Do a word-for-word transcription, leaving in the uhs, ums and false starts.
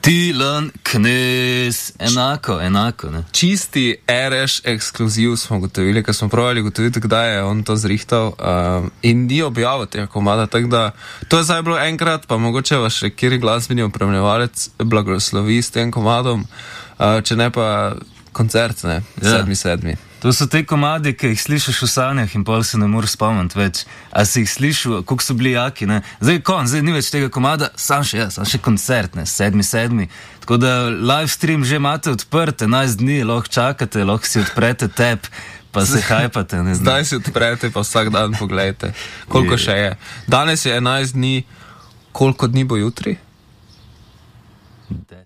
Tilan Knez, enako, enako. Ne? Čisti Ereš ekskluziv smo gotovili, ker smo pravili gotoviti, kdaj je on to zrihtal um, in ni objavil tega komada, tako da to je zdaj bilo enkrat, pa mogoče vas še kjeri glasbeni opremljevalec blagoslovi s tem komadom, uh, če ne pa koncert, ne, ja. sedmi sedmi. To so te komadi, ki jih slišiš v sanjah in pol se ne moreš spomniti več. A si jih slišal, koliko so bili jaki, ne? Zdaj kon, zdaj ni več tega komada, sam še, ja, sam še koncert, ne, sedmi sedmi. Tako da live stream že imate odprt, enajst dni, lahko čakate, lahko si odprete tep, pa se hajpate, ne znam. Zdaj si odprete, pa vsak dan pogledajte, koliko je. Še je. Danes je enajst dni, koliko dni bo jutri? De.